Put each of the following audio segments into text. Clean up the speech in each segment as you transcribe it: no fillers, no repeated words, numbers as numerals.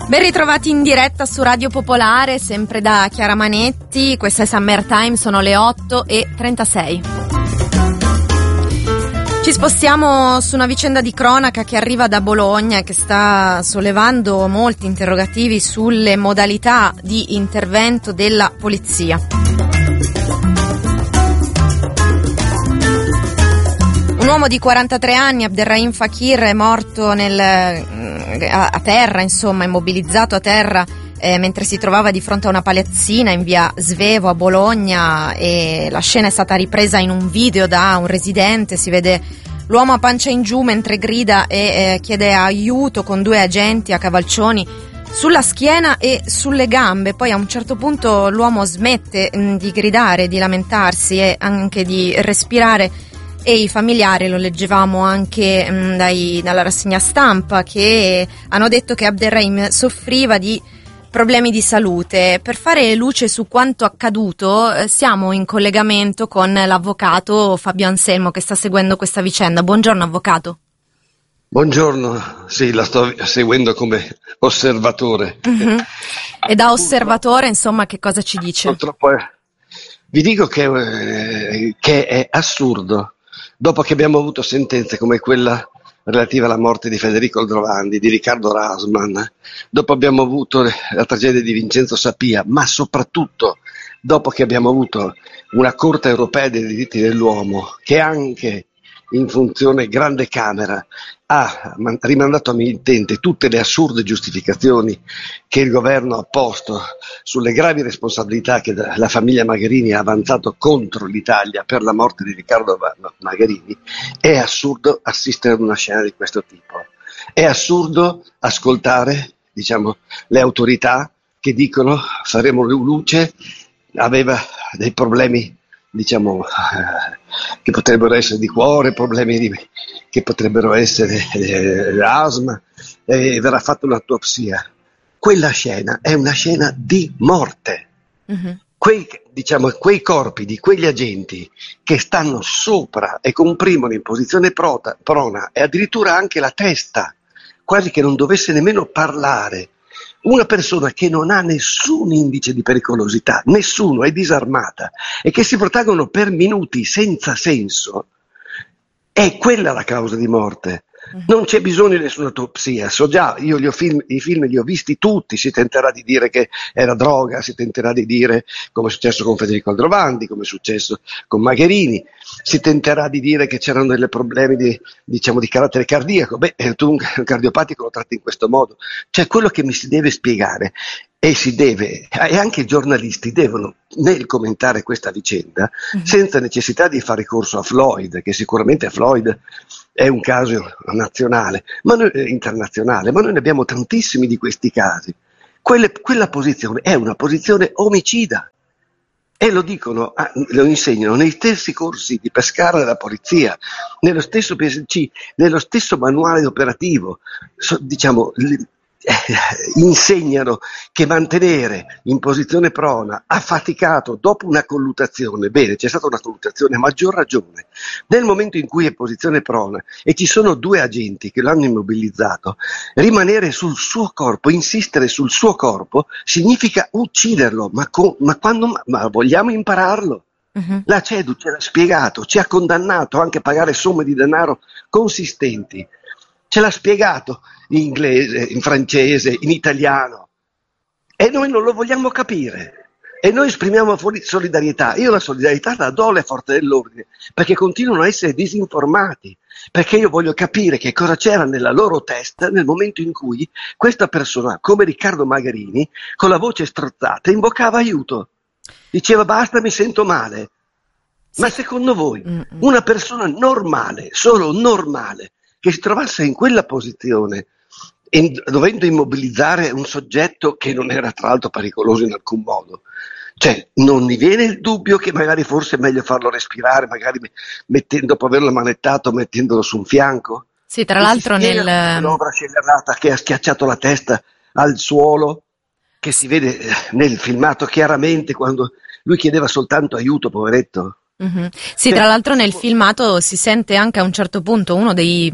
Ben ritrovati in diretta su Radio Popolare, sempre da Chiara Manetti. Questa è Summertime, sono le 8:36. Ci spostiamo su una vicenda di cronaca che arriva da Bologna e che sta sollevando molti interrogativi sulle modalità di intervento della polizia. Un uomo di 43 anni, Abderrahim Fakir, è morto a terra, insomma, immobilizzato a terra mentre si trovava di fronte a una palazzina in via Svevo a Bologna, e la scena è stata ripresa in un video da un residente. Si vede l'uomo a pancia in giù mentre grida e chiede aiuto con due agenti a cavalcioni sulla schiena e sulle gambe. Poi a un certo punto l'uomo smette di gridare, di lamentarsi e anche di respirare, e i familiari, lo leggevamo anche dalla rassegna stampa, che hanno detto che Abderrahim soffriva di problemi di salute. Per fare luce su quanto accaduto siamo in collegamento con l'avvocato Fabio Anselmo, che sta seguendo questa vicenda. Buongiorno avvocato. Buongiorno, sì, la sto seguendo come osservatore. Uh-huh. E da osservatore, insomma, che cosa ci dice? Purtroppo vi dico che è assurdo. Dopo che abbiamo avuto sentenze come quella relativa alla morte di Federico Aldrovandi, di Riccardo Rausman, dopo abbiamo avuto la tragedia di Vincenzo Sapia, ma soprattutto dopo che abbiamo avuto una Corte europea dei diritti dell'uomo che anche in funzione Grande Camera ha rimandato a mittente tutte le assurde giustificazioni che il governo ha posto sulle gravi responsabilità che la famiglia Magherini ha avanzato contro l'Italia per la morte di Riccardo Magherini. È assurdo assistere ad una scena di questo tipo. È assurdo ascoltare, le autorità che dicono faremo luce, aveva dei problemi che potrebbero essere di cuore, problemi che potrebbero essere asma, verrà fatta un'autopsia. Quella scena è una scena di morte. Uh-huh. Quei corpi di quegli agenti che stanno sopra e comprimono in posizione prona e addirittura anche la testa, quasi che non dovesse nemmeno parlare. Una persona che non ha nessun indice di pericolosità, nessuno, è disarmata, e che si protraggono per minuti senza senso, è quella la causa di morte. Non c'è bisogno di nessuna autopsia. So già, io i film li ho visti tutti. Si tenterà di dire che era droga, si tenterà di dire, come è successo con Federico Aldrovandi, come è successo con Magherini, si tenterà di dire che c'erano dei problemi di carattere cardiaco. Tu un cardiopatico lo tratti in questo modo. Cioè, quello che mi si deve spiegare, e anche i giornalisti devono, nel commentare questa vicenda, senza necessità di fare ricorso a Floyd, che sicuramente Floyd è un caso nazionale, internazionale, ma noi ne abbiamo tantissimi di questi casi. Quella posizione è una posizione omicida, e lo dicono, lo insegnano nei stessi corsi di Pescara della polizia, nello stesso PSC, nello stesso manuale operativo. Insegnano che mantenere in posizione prona, affaticato dopo una colluttazione, bene, c'è stata una colluttazione, a maggior ragione nel momento in cui è in posizione prona e ci sono due agenti che l'hanno immobilizzato, rimanere sul suo corpo, insistere sul suo corpo significa ucciderlo. Ma vogliamo impararlo? Uh-huh. La CEDU ce l'ha spiegato, ci ha condannato anche a pagare somme di denaro consistenti. Ce l'ha spiegato in inglese, in francese, in italiano, e noi non lo vogliamo capire, e noi esprimiamo solidarietà. Io la solidarietà la do alle forze dell'ordine, perché continuano a essere disinformati, perché io voglio capire che cosa c'era nella loro testa nel momento in cui questa persona, come Riccardo Magherini, con la voce strozzata invocava aiuto, diceva basta, mi sento male. Sì. Ma secondo voi una persona normale, solo normale, che si trovasse in quella posizione, dovendo immobilizzare un soggetto che non era tra l'altro pericoloso in alcun modo, cioè non mi viene il dubbio che magari forse è meglio farlo respirare, magari dopo averlo manettato mettendolo su un fianco? Sì, tra l'altro l'opera scellerata che ha schiacciato la testa al suolo, che si vede nel filmato chiaramente quando lui chiedeva soltanto aiuto, poveretto. Mhm. Sì, tra l'altro nel filmato si sente anche a un certo punto uno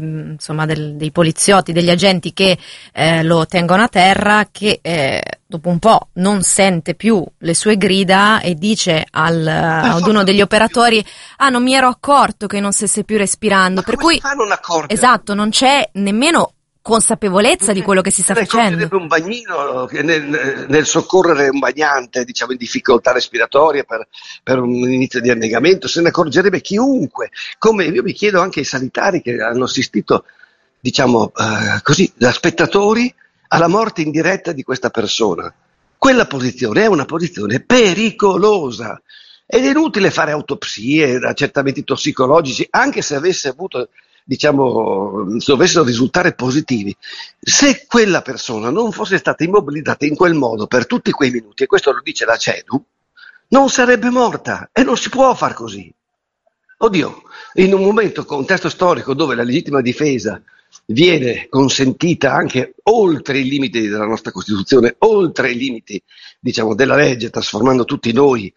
dei poliziotti, degli agenti che lo tengono a terra, che dopo un po' non sente più le sue grida e dice ad uno degli operatori: ah, non mi ero accorto che non stesse più respirando. Ma per come cui, si fa a non accorgersi? esatto, non c'è nemmeno consapevolezza di quello che si sta Se ne facendo. accorgerebbe un bagnino nel soccorrere un bagnante, diciamo, in difficoltà respiratoria per un inizio di annegamento, se ne accorgerebbe chiunque. Come io mi chiedo anche ai sanitari che hanno assistito, diciamo, così, da spettatori alla morte in diretta di questa persona. Quella posizione è una posizione pericolosa ed è inutile fare autopsie, accertamenti tossicologici, anche se avesse avuto, diciamo, dovessero risultare positivi. Se quella persona non fosse stata immobilizzata in quel modo per tutti quei minuti, e questo lo dice la CEDU, non sarebbe morta e non si può far così. Oddio, in un contesto storico dove la legittima difesa viene consentita anche oltre i limiti della nostra Costituzione, oltre i limiti, diciamo, della legge, trasformando tutti noi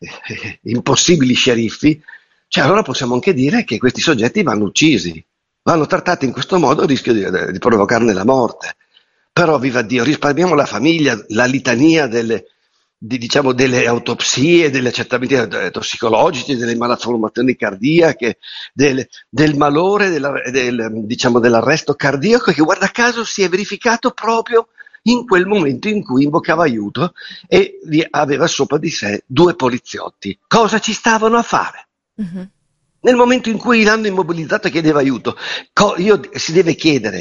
in possibili sceriffi, cioè allora possiamo anche dire che questi soggetti vanno uccisi, vanno trattati in questo modo a rischio di provocarne la morte. Però, viva Dio, risparmiamo la famiglia, la litania diciamo, delle autopsie, degli accertamenti tossicologici, delle malformazioni cardiache, del malore, diciamo, dell'arresto cardiaco, che guarda caso si è verificato proprio in quel momento in cui invocava aiuto e aveva sopra di sé 2 poliziotti. Cosa ci stavano a fare? Mhm. Nel momento in cui l'hanno immobilizzato e chiedeva aiuto, si deve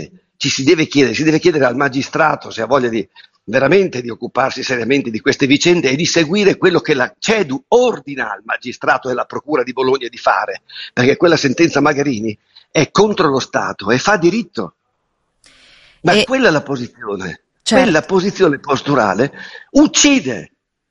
chiedere al magistrato se ha voglia veramente di occuparsi seriamente di queste vicende e di seguire quello che la CEDU ordina al magistrato e alla procura di Bologna di fare, perché quella sentenza Magarini è contro lo Stato e fa diritto. Ma quella è la posizione. Certo. Quella posizione posturale uccide.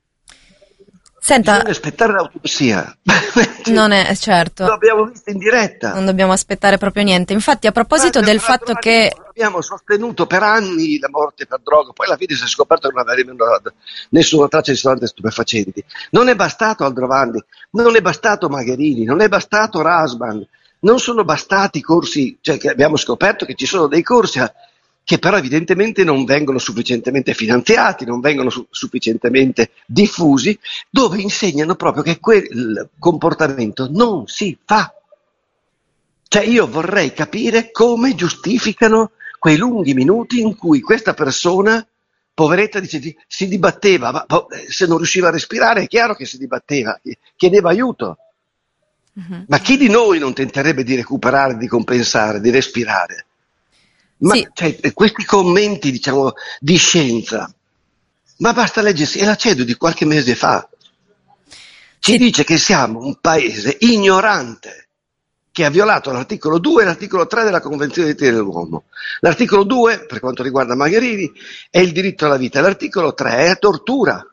Senta, bisogna aspettare l'autopsia. non è certo. Lo abbiamo visto in diretta. Non dobbiamo aspettare proprio niente. Infatti, a proposito del fatto che abbiamo sostenuto per anni la morte per droga, poi alla fine si è scoperto che non aveva nessuna traccia di sostanze stupefacenti. Non è bastato Aldrovandi, non è bastato Magherini, non è bastato Rasman, non sono bastati corsi, cioè che abbiamo scoperto che ci sono dei corsi che però evidentemente non vengono sufficientemente finanziati, non vengono sufficientemente diffusi, dove insegnano proprio che quel comportamento non si fa. Cioè io vorrei capire come giustificano quei lunghi minuti in cui questa persona, poveretta, si dibatteva, ma se non riusciva a respirare è chiaro che si dibatteva, chiedeva aiuto. Ma chi di noi non tenterebbe di recuperare, di compensare, di respirare? Ma sì. cioè, questi commenti, diciamo, di scienza, ma basta leggersi, è la CEDU di qualche mese fa, ci dice che siamo un paese ignorante, che ha violato l'articolo 2 e l'articolo 3 della Convenzione dei diritti dell'uomo. L'articolo 2, per quanto riguarda Magherini, è il diritto alla vita, l'articolo 3 è la tortura.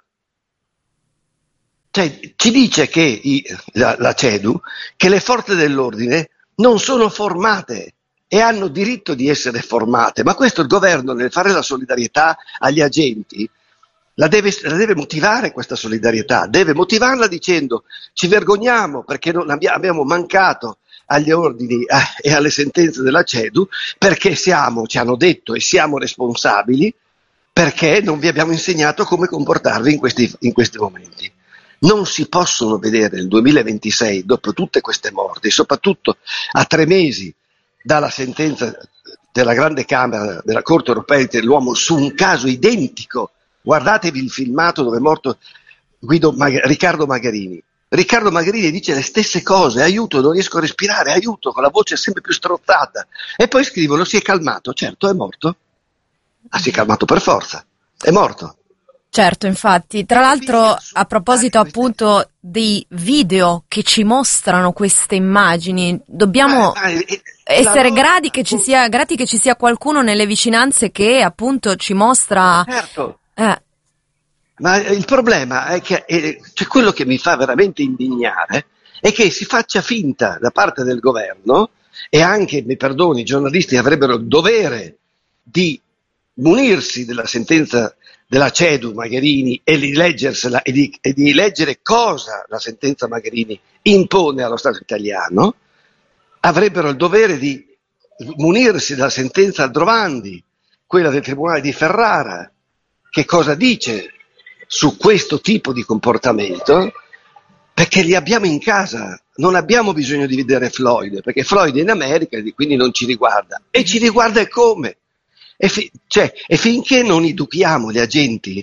Cioè, ci dice che la CEDU, che le forze dell'ordine non sono formate e hanno diritto di essere formate, ma questo il governo, nel fare la solidarietà agli agenti, la deve motivare questa solidarietà, deve motivarla dicendo: ci vergogniamo perché non abbiamo mancato agli ordini e alle sentenze della CEDU, perché ci hanno detto e siamo responsabili, perché non vi abbiamo insegnato come comportarvi in questi momenti. Non si possono vedere nel 2026, dopo tutte queste morti, soprattutto a 3 mesi dalla sentenza della Grande Camera della Corte Europea dei diritti dell'uomo su un caso identico. Guardatevi il filmato dove è morto Riccardo Magherini. Riccardo Magherini dice le stesse cose: aiuto, non riesco a respirare, aiuto, con la voce sempre più strozzata. E poi scrivono: si è calmato. Certo, è morto. Si è calmato per forza, è morto. Certo, infatti. Tra l'altro, a proposito appunto dei video che ci mostrano queste immagini, dobbiamo essere grati che ci sia qualcuno nelle vicinanze che appunto ci mostra. Certo. Ma il problema è che cioè quello che mi fa veramente indignare è che si faccia finta da parte del governo, e anche, mi perdoni, i giornalisti avrebbero il dovere di munirsi della sentenza della CEDU Magherini e di leggersela e di leggere cosa la sentenza Magherini impone allo Stato italiano, avrebbero il dovere di munirsi della sentenza Aldrovandi, quella del Tribunale di Ferrara, che cosa dice su questo tipo di comportamento, perché li abbiamo in casa, non abbiamo bisogno di vedere Floyd, perché Floyd è in America e quindi non ci riguarda, e ci riguarda e come? E finché non educhiamo gli agenti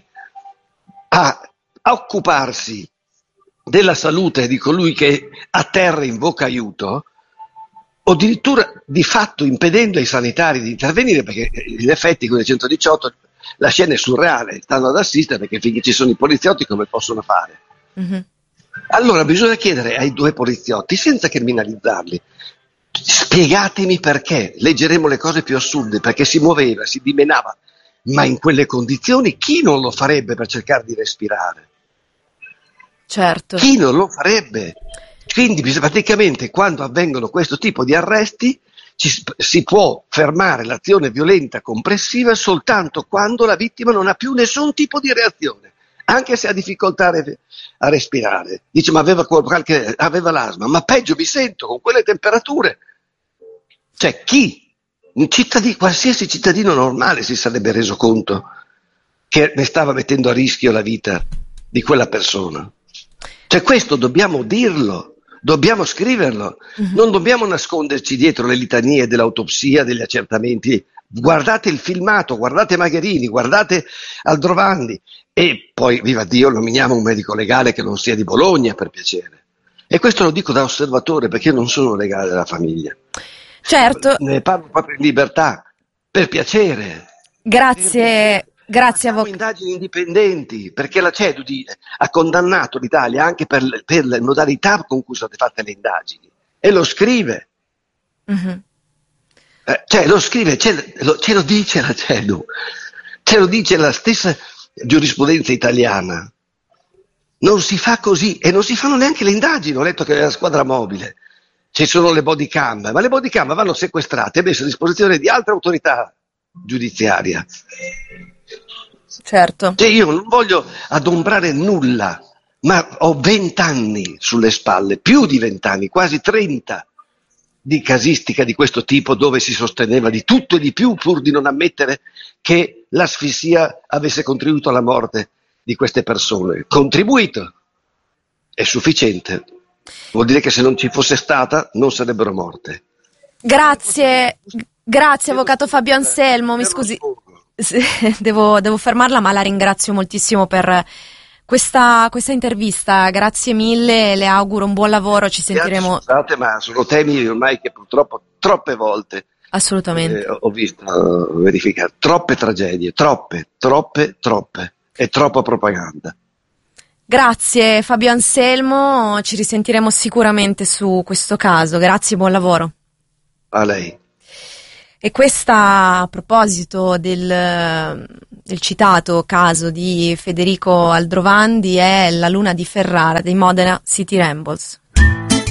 a occuparsi della salute di colui che a terra invoca aiuto, o addirittura di fatto impedendo ai sanitari di intervenire, perché in effetti con il 118 la scena è surreale, stanno ad assistere perché finché ci sono i poliziotti come possono fare? Mm-hmm. Allora bisogna chiedere ai due poliziotti, senza criminalizzarli, spiegatemi perché, leggeremo le cose più assurde, perché si muoveva, si dimenava, ma in quelle condizioni chi non lo farebbe per cercare di respirare? Certo. Chi non lo farebbe? Quindi praticamente quando avvengono questo tipo di arresti si può fermare l'azione violenta compressiva soltanto quando la vittima non ha più nessun tipo di reazione, anche se ha difficoltà a respirare. Dice ma aveva l'asma, ma peggio mi sento con quelle temperature. Cioè qualsiasi cittadino normale si sarebbe reso conto che ne stava mettendo a rischio la vita di quella persona. Cioè questo dobbiamo dirlo. Dobbiamo scriverlo, non dobbiamo nasconderci dietro le litanie dell'autopsia, degli accertamenti. Guardate il filmato, guardate Magherini, guardate Aldrovandi e poi, viva Dio, nominiamo un medico legale che non sia di Bologna, per piacere. E questo lo dico da osservatore perché io non sono legale della famiglia. Certo. Ne parlo proprio in libertà, per piacere. Grazie. Grazie Facciamo indagini indipendenti, perché la CEDU ha condannato l'Italia anche per le modalità con cui sono state fatte le indagini e lo scrive. Mm-hmm. Lo scrive, ce lo dice la CEDU, ce lo dice la stessa giurisprudenza italiana. Non si fa così e non si fanno neanche le indagini. Ho letto che nella squadra mobile ci sono le body cam, ma le body cam vanno sequestrate e messe a disposizione di altre autorità giudiziaria. Certo. Cioè io non voglio adombrare nulla, ma ho 20 anni sulle spalle, più di 20 anni, quasi 30 di casistica di questo tipo, dove si sosteneva di tutto e di più pur di non ammettere che l'asfissia avesse contribuito alla morte di queste persone. Contribuito è sufficiente, vuol dire che se non ci fosse stata non sarebbero morte. Grazie avvocato Fabio Anselmo, mi scusi. Devo fermarla, ma la ringrazio moltissimo per questa intervista, grazie mille, le auguro un buon lavoro, ci sentiremo. Scusate, ma sono temi ormai che purtroppo troppe volte assolutamente ho visto verificare, troppe tragedie, troppe e troppa propaganda. Grazie Fabio Anselmo, ci risentiremo sicuramente su questo caso, grazie, buon lavoro. A lei. E questa, a proposito del citato caso di Federico Aldrovandi, è La luna di Ferrara dei Modena City Rambles.